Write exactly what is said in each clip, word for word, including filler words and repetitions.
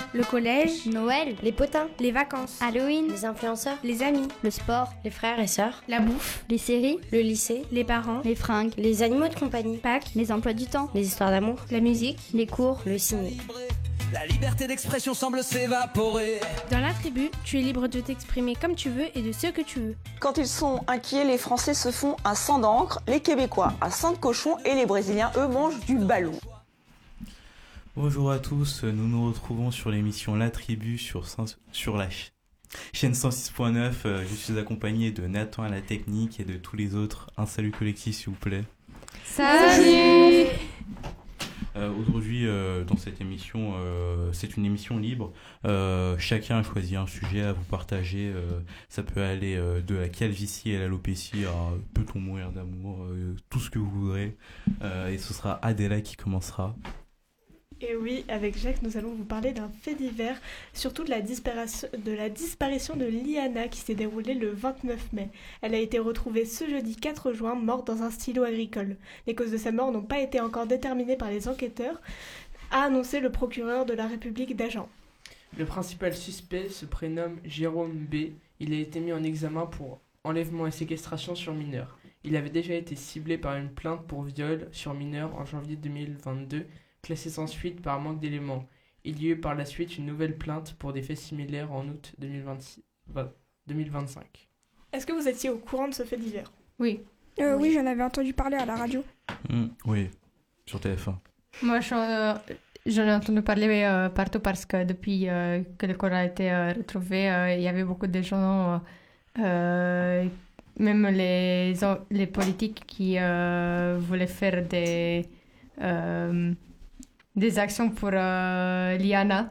le collège, Noël, les potins, les vacances, Halloween, les influenceurs, les amis, le sport, les frères et sœurs, la bouffe, les séries, le lycée, les parents, les fringues, les animaux de compagnie, Pâques, les emplois du temps, les histoires d'amour, la musique, les cours, le ciné. La liberté d'expression semble s'évaporer. Dans la tribu, tu es libre de t'exprimer comme tu veux et de ce que tu veux. Quand ils sont inquiets, les Français se font un sang d'encre, les Québécois un sang de cochon et les Brésiliens, eux, mangent du ballon. Bonjour à tous, nous nous retrouvons sur l'émission La Tribu sur, sur la chaîne cent six point neuf. Je suis accompagné de Nathan à la technique et de tous les autres. Un salut collectif s'il vous plaît. Salut. Euh, aujourd'hui, euh, dans cette émission, euh, c'est une émission libre. Euh, chacun a choisi un sujet à vous partager. Euh, ça peut aller euh, de la calvitie à l'alopécie à peut-on mourir d'amour, euh, tout ce que vous voudrez. Euh, et ce sera Adela qui commencera. Et oui, avec Jacques, nous allons vous parler d'un fait divers, surtout de la disparition de, la disparition de Liana qui s'est déroulée le vingt-neuf mai. Elle a été retrouvée ce jeudi quatre juin, morte dans un silo agricole. Les causes de sa mort n'ont pas été encore déterminées par les enquêteurs, a annoncé le procureur de la République d'Agen. Le principal suspect se prénomme Jérôme B. Il a été mis en examen pour enlèvement et séquestration sur mineur. Il avait déjà été ciblé par une plainte pour viol sur mineur en janvier deux mille vingt-deux, classé sans suite par manque d'éléments. Il y eut par la suite une nouvelle plainte pour des faits similaires en août deux mille vingt-six, deux mille vingt-cinq. Est-ce que vous étiez au courant de ce fait divers ? Oui. Euh, oui, j'en avais entendu parler à la radio. Mmh, oui, sur T F un. Moi, je, euh, j'en ai entendu parler euh, partout parce que depuis euh, que le corps a été euh, retrouvé, euh, il y avait beaucoup de gens, euh, même les, les politiques qui euh, voulaient faire des... Euh, des actions pour euh, Liana.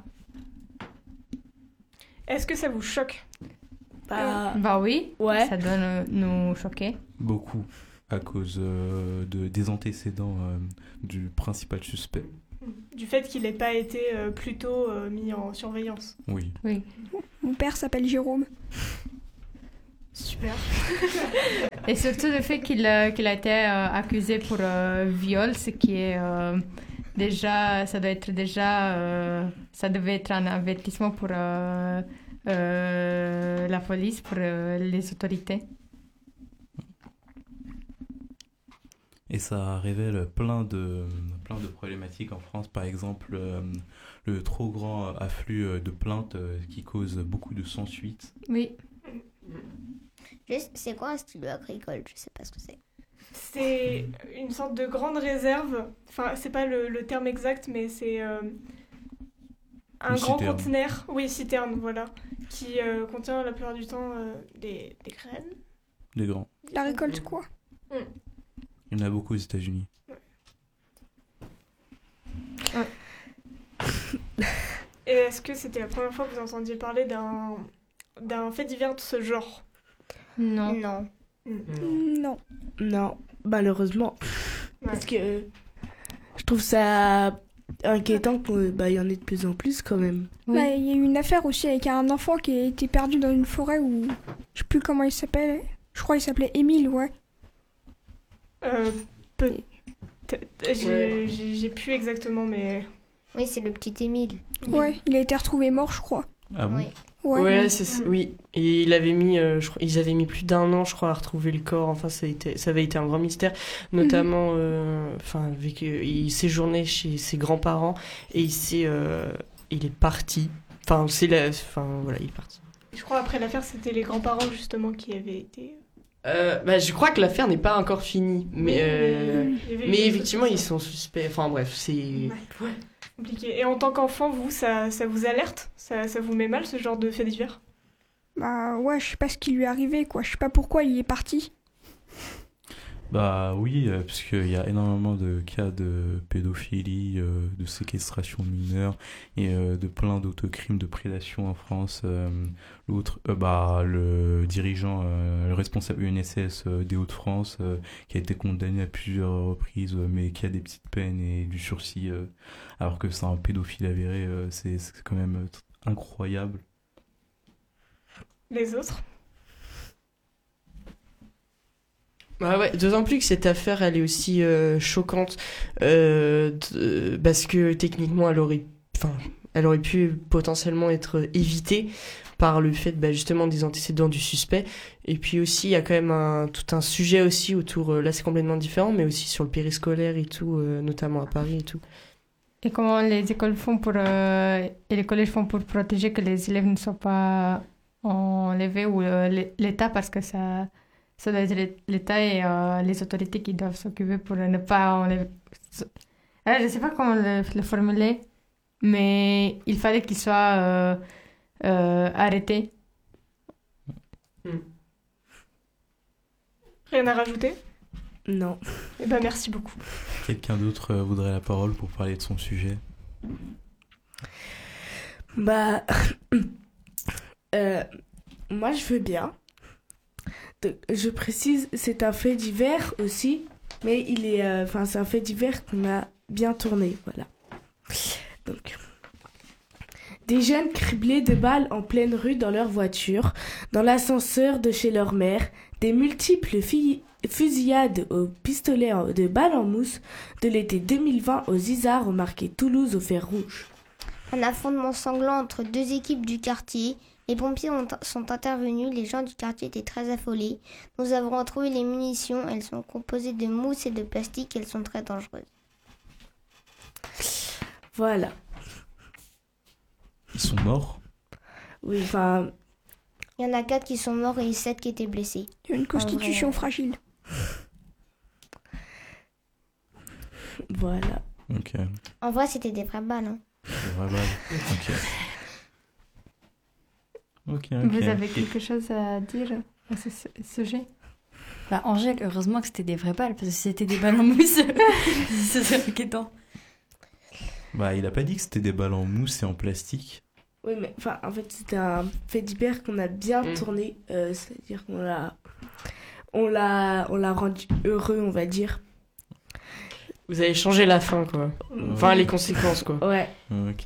Est-ce que ça vous choque ? Bah, bah oui, ouais. Ça doit nous, nous choquer. Beaucoup, à cause euh, de, des antécédents euh, du principal suspect. Du fait qu'il n'ait pas été euh, plus tôt euh, mis en surveillance. Oui. oui. Mon père s'appelle Jérôme. Super. Et surtout le fait qu'il, euh, qu'il a été euh, accusé pour euh, viol, ce qui est... Euh, Déjà, ça doit être déjà, euh, ça devait être un avertissement pour euh, euh, la police, pour euh, les autorités. Et ça révèle plein de, plein de problématiques en France. Par exemple, euh, le trop grand afflux de plaintes euh, qui cause beaucoup de sans-suite. Oui. C'est quoi un stylo agricole ? Je sais pas ce que c'est. C'est une sorte de grande réserve, enfin c'est pas le, le terme exact, mais c'est euh, un une grand citerne. conteneur, oui citerne, voilà, qui euh, contient la plupart du temps euh, des, des graines. Des grands. La récolte quoi ? Mm. Il y en a beaucoup aux États-Unis. Ouais. Ouais. Et est-ce que c'était la première fois que vous entendiez parler d'un, d'un fait divers de ce genre ? Non. Non. Mm. Non. Non, malheureusement. Ouais. Parce que euh, je trouve ça inquiétant qu'il bah, y en ait de plus en plus quand même. Oui. Bah, y a eu une affaire aussi avec un enfant qui a été perdu dans une forêt où... Je sais plus comment il s'appelle. Je crois qu'il s'appelait Émile, ouais. Euh, peut... J'ai, j'ai, j'ai plus exactement, mais... Oui, c'est le petit Émile. Ouais, il a été retrouvé mort, je crois. Ah bon ? Oui. Ouais, Ouais, c'est, oui. Et il avait mis, euh, je crois, ils avaient mis plus d'un an, je crois, à retrouver le corps. Enfin, ça, a été, ça avait été un grand mystère, notamment, euh, enfin, avec, euh, il séjournait chez ses grands-parents et il s'est, euh, il est parti. Enfin, c'est la, enfin, voilà, il est parti. Je crois après l'affaire, c'était les grands-parents justement qui avaient été... Euh, bah, je crois que l'affaire n'est pas encore finie, mais, euh, Il y avait mais eu- effectivement, ils sont suspects. Enfin, bref, c'est. Ouais, ouais. Compliqué. Et en tant qu'enfant, vous, ça, ça vous alerte ? ça, ça vous met mal, ce genre de fait divers ? Bah ouais, je sais pas ce qui lui est arrivé, quoi. Je sais pas pourquoi il est parti. Bah oui, euh, parce qu'il y a énormément de cas de pédophilie, euh, de séquestration de mineurs et euh, de plein d'autres crimes de prédation en France. Euh, l'autre, euh, bah le dirigeant, euh, le responsable U N S S euh, des Hauts-de-France, euh, qui a été condamné à plusieurs reprises, euh, mais qui a des petites peines et du sursis, euh, alors que c'est un pédophile avéré, euh, c'est, c'est quand même euh, t- incroyable. Les autres ? Ah ouais, d'autant plus que cette affaire, elle est aussi euh, choquante, euh, de- parce que techniquement, elle aurait, enfin, elle aurait pu potentiellement être évitée par le fait bah, justement des antécédents du suspect. Et puis aussi, il y a quand même un, tout un sujet aussi autour, euh, là c'est complètement différent, mais aussi sur le périscolaire et tout, euh, notamment à Paris et tout. Et comment les écoles font pour, euh, et les collèges font pour protéger que les élèves ne soient pas enlevés ou euh, l'État, parce que ça, ça doit être l'État et euh, les autorités qui doivent s'occuper pour ne pas enlever. Alors, je ne sais pas comment le, le formuler, mais il fallait qu'ils soient euh, euh, arrêtés. Rien à rajouter? Non. Eh ben, merci beaucoup. Quelqu'un d'autre euh, voudrait la parole pour parler de son sujet? Bah, euh, moi je veux bien. Donc, je précise, c'est un fait divers aussi, mais il est, enfin, euh, c'est un fait divers qu'on a bien tourné, voilà. Donc, des jeunes criblés de balles en pleine rue dans leur voiture, dans l'ascenseur de chez leur mère, des multiples filles. Fusillade au pistolet de balles en mousse de l'été deux mille vingt aux Isards ont marqué Toulouse au fer rouge. Un affrontement sanglant entre deux équipes du quartier. Les pompiers ont, sont intervenus, les gens du quartier étaient très affolés. Nous avons retrouvé les munitions, elles sont composées de mousse et de plastique, elles sont très dangereuses. Voilà. Ils sont morts? Oui, enfin... Il y en a quatre qui sont morts et sept qui étaient blessés. Il y a une constitution vrai... fragile. Voilà. Ok. En vrai, c'était des vraies balles. Hein. Des vraies balles. Ok. Ok, ok. Vous avez quelque chose à dire à ce sujet? Bah, Angèle, heureusement que c'était des vraies balles, parce que si c'était des balles en mousse, ce serait inquiétant. Bah, il a pas dit que c'était des balles en mousse et en plastique. Oui, mais enfin, en fait, c'était un fait divers qu'on a bien mmh. tourné. Euh, c'est-à-dire qu'on l'a, on l'a, on l'a rendu heureux, on va dire. Vous avez changé la fin, quoi. Enfin, les conséquences, quoi. Ouais. Ok.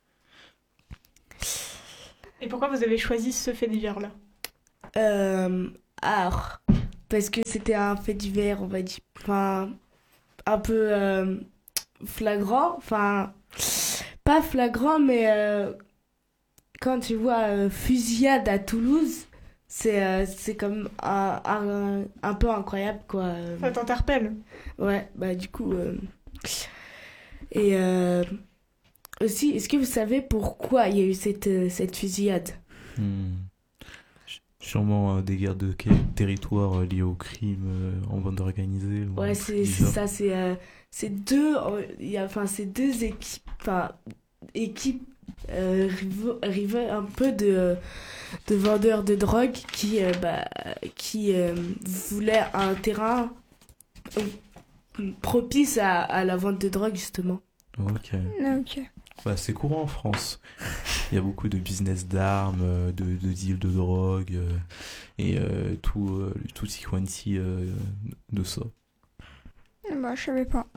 Et pourquoi vous avez choisi ce fait divers-là? euh, Alors, parce que c'était un fait divers, on va dire. Enfin, un peu euh, flagrant. Enfin, pas flagrant, mais euh, quand tu vois euh, fusillade à Toulouse, c'est, euh, c'est comme un, un, un peu incroyable, quoi. Ça t'interpelle? Ouais, bah du coup... Euh... Et euh... aussi, est-ce que vous savez pourquoi il y a eu cette, euh, cette fusillade? hmm. Sûrement euh, des guerres de territoire euh, liées au crime euh, en bande organisée. Ouais, c'est, c'est ça, c'est, euh, c'est deux, il y a, enfin, c'est deux équipes, enfin, équipes euh, rivaux, rivaux un peu de, de vendeurs de drogue qui, euh, bah, qui euh, voulaient un terrain propice à, à la vente de drogue, justement. Ok. Ok. Bah, c'est courant en France. Il y a beaucoup de business d'armes, de, de deals de drogue euh, et euh, tout, euh, tout y quanti euh, de ça. Bah, je savais pas.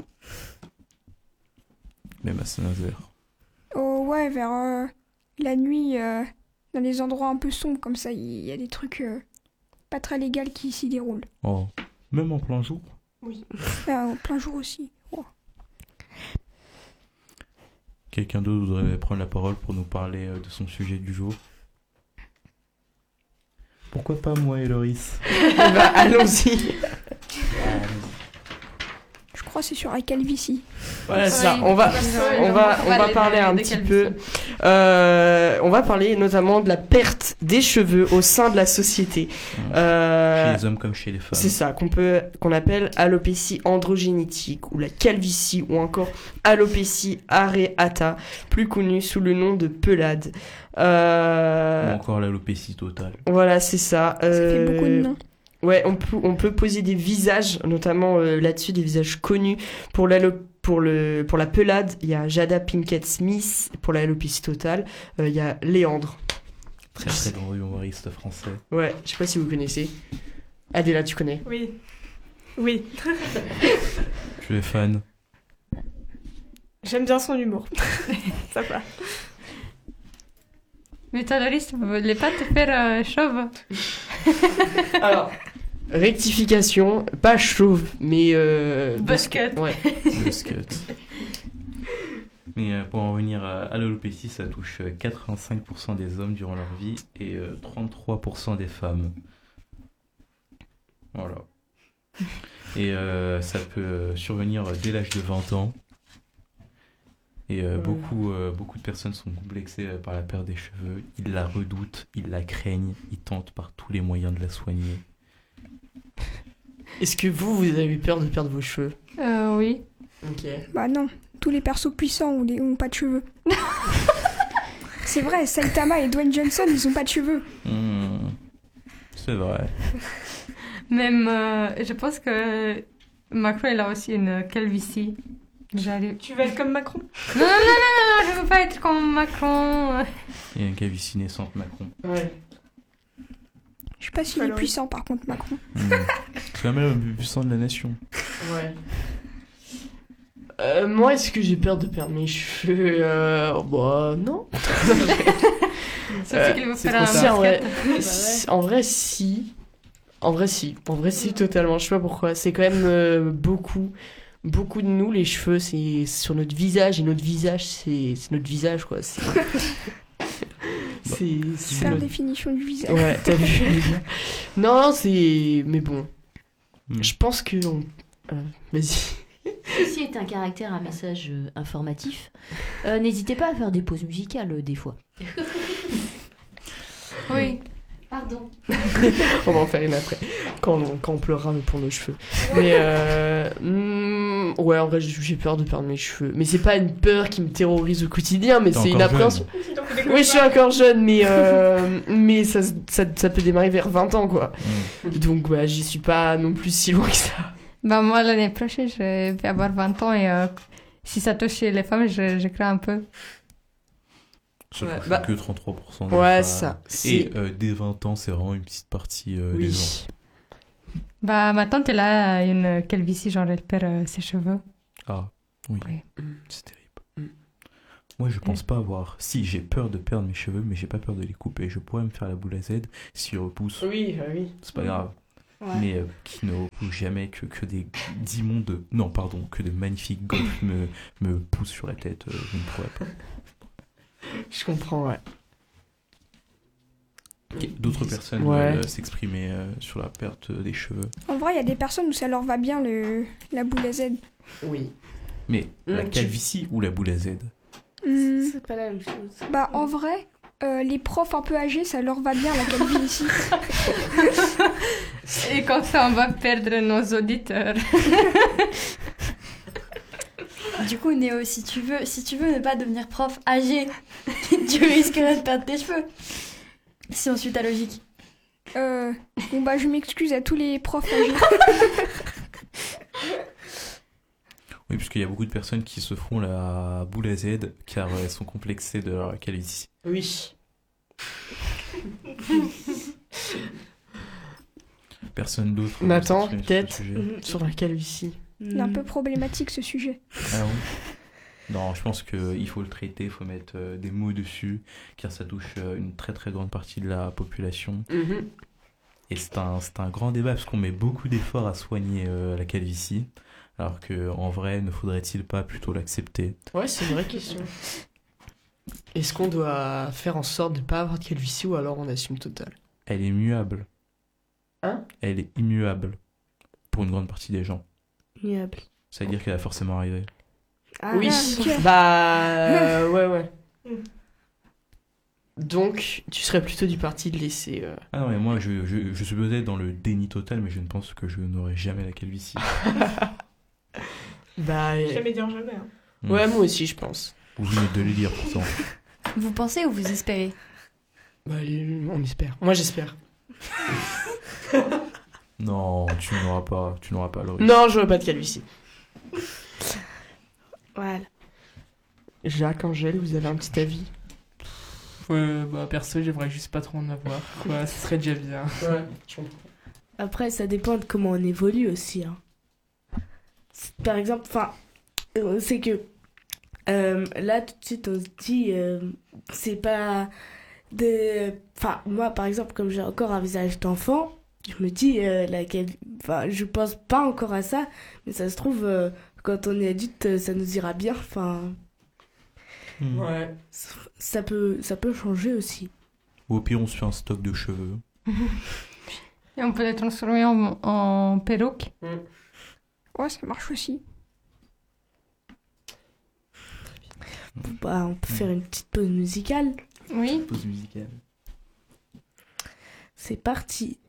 Même à Saint-Nazaire. Oh, ouais, vers euh, la nuit, euh, dans des endroits un peu sombres comme ça, il y, y a des trucs euh, pas très légaux qui s'y déroulent. Oh, même en plein jour? Oui. Bah, en plein jour aussi. Oh. Quelqu'un d'autre voudrait prendre la parole pour nous parler de son sujet du jour? Pourquoi pas moi et Loris? Bah, allons-y. Je crois que c'est sur la calvitie. Voilà, c'est ça. On va, on va, on va parler un petit peu. Euh, on va parler notamment de la perte des cheveux au sein de la société. Euh, chez les hommes comme chez les femmes. C'est ça, qu'on peut, qu'on appelle alopécie androgénétique ou la calvitie ou encore alopécie areata, plus connue sous le nom de pelade. Euh... Ou encore l'alopécie totale. Voilà, c'est ça. Ça euh... fait beaucoup de noms. Ouais, on peut, on peut poser des visages, notamment euh, là-dessus, des visages connus. Pour, pour, le, pour la pelade, il y a Jada Pinkett Smith. Pour l'alopécie totale, euh, il y a Léandre. Très très grand humoriste français. Ouais, je sais pas si vous connaissez. Adéla, tu connais? Oui. Oui. Je suis fan. J'aime bien son humour. Ça va. Mais toi, Loris, tu ne voulais pas te faire euh, chauve? Alors, rectification, pas chauve, mais... Euh, Buzzcut. Ouais. Buzzcut. Mais euh, pour en revenir à, à l'alopécie, ça touche euh, quatre-vingt-cinq pour cent des hommes durant leur vie et euh, trente-trois pour cent des femmes. Voilà. Et euh, ça peut euh, survenir dès l'âge de vingt ans. Et euh, Ouais. beaucoup, euh, beaucoup de personnes sont complexées euh, par la perte des cheveux. Ils la redoutent, ils la craignent, ils tentent par tous les moyens de la soigner. Est-ce que vous, vous avez peur de perdre vos cheveux? Euh, oui. Ok. Bah non, tous les persos puissants ont, des- ont pas de cheveux. C'est vrai, Saitama et Dwayne Johnson, ils ont pas de cheveux. Hmm, c'est vrai. Même, euh, je pense que Macron, il a aussi une calvitie. J'arrive. Tu veux être comme Macron? Non, non, non, non, non, je veux pas être comme Macron. Il y a une calvitie naissante, Macron. Ouais. Je sais pas s'il est Alors- puissant par contre, Macron. Hmm. C'est quand même le plus puissant de la nation. Ouais. Euh, moi, est-ce que j'ai peur de perdre mes cheveux? euh... Bah, non. Sophie qui veut c'est faire un trop Si, en vrai, basket. si- en vrai, si. En vrai, si. En vrai, si, totalement. Je sais pas pourquoi. C'est quand même euh, beaucoup. Beaucoup de nous, les cheveux, c'est sur notre visage. Et notre visage, c'est c'est notre visage, quoi. C'est. c'est. c'est Super notre- définition du visage. Ouais, t'as vu? Non, non, c'est. Mais bon. Hmm. Je pense que. on- euh, Vas-y. Ceci est un caractère à message euh, informatif. Euh, N'hésitez pas à faire des pauses musicales euh, des fois. Oui. Pardon. On va en faire une après. Quand on, quand on pleurera pour nos cheveux. Mais euh, hmm, ouais, en vrai, j'ai peur de perdre mes cheveux. Mais c'est pas une peur qui me terrorise au quotidien, mais T'es c'est une encore appréhension. jeune. Oui, je suis encore jeune, mais, euh, mais ça, ça, ça peut démarrer vers vingt ans, quoi. Hmm. Donc, bah, j'y suis pas non plus si loin que ça. Bah, moi, l'année prochaine, je vais avoir vingt ans et euh, si ça touche les femmes, je, je crains un peu. Ça Ouais, touche bah- que trente-trois pour cent des Ouais, femmes. ça. Et C'est- euh, dès vingt ans, c'est vraiment une petite partie euh, des gens. Oui. Bah, ma tante, elle a une calvitie, genre, elle perd euh, ses cheveux. Ah, oui. Oui. C'est terrible. Moi, je pense pas avoir. Si, j'ai peur de perdre mes cheveux, mais j'ai pas peur de les couper. Je pourrais me faire la boule à Z s'ils repoussent. Oui, ah oui. C'est pas grave. Ouais. Mais euh, qui ne repousse jamais que, que des d'immondes. de- Non, pardon, que de magnifiques golfs me, me poussent sur la tête. euh, je ne pourrais pas. Je comprends, ouais. Ok, d'autres personnes Ouais. veulent euh, s'exprimer euh, sur la perte des cheveux. En vrai, il y a des personnes où ça leur va bien le... la boule à Z. Oui. Mais la Mm, tu- calvitie ou la boule à Z? Hmm, C'est pas la même chose. Bah en vrai, euh, les profs un peu âgés, ça leur va bien la calvitie. Et comme ça, on va perdre nos auditeurs. Du coup, Néo, si tu veux, si tu veux ne pas devenir prof âgé, tu risquerais de perdre tes cheveux. Si on suit ta logique. Euh, bon bah je m'excuse à tous les profs âgés. Oui, parce qu'il y a beaucoup de personnes qui se font la boule à Z car elles sont complexées de leur calvitie. Oui. Personne d'autre. veut Nathan, s'exprimer sur peut-être, ce sujet. sur la calvitie. Il est un peu problématique ce sujet. Ah oui. Non, je pense qu'il faut le traiter, il faut mettre euh, des mots dessus, car ça touche euh, une très très grande partie de la population. Mhm. Et c'est un, c'est un grand débat, parce qu'on met beaucoup d'efforts à soigner euh, la calvitie, alors qu'en vrai, ne faudrait-il pas plutôt l'accepter? Ouais, c'est une vraie question. Est-ce qu'on doit faire en sorte de ne pas avoir de calvitie ou alors on assume total? Elle est muable. Hein? Elle est immuable, pour une grande partie des gens. Muable. Ça veut dire qu'elle va forcément arriver. Ah, Oui, ok. bah euh, ouais ouais. Donc tu serais plutôt du parti de laisser. euh, Ah non, mais moi, je, je, je suis peut-être dans le déni total, mais je ne pense que je n'aurai jamais la calvitie. Bah euh, Jamais dire jamais. Hein. Hmm. ouais, moi aussi je pense. Vous venez de le dire, pourtant. Vous pensez ou vous espérez? Bah euh, on espère. Moi j'espère. Non, tu n'auras pas, tu n'auras pas le risque. Non, je veux pas de calvitie. Voilà. Jacques, Angèle, vous avez un petit avis? Euh, bah, perso, j'aimerais juste pas trop en avoir. Quoi, ce serait déjà bien. Ouais, je comprends. Après, ça dépend de comment on évolue aussi. Hein. C'est- Par exemple, enfin, euh, c'est que euh, là, tout de suite, on se dit, euh, c'est pas de. Enfin, moi, par exemple, comme j'ai encore un visage d'enfant, je me dis, euh, laquelle. Enfin, je pense pas encore à ça, mais ça se trouve, euh, quand on est adulte, euh, ça nous ira bien. Enfin. Hmm. Ouais. Ça, ça peut, ça peut changer aussi. Ou au pire, on se fait un stock de cheveux. Et on peut les transformer en, en perruque. Ouais, ça marche aussi. Bah, on peut faire une petite pause musicale. Oui. Pause musicale. C'est parti.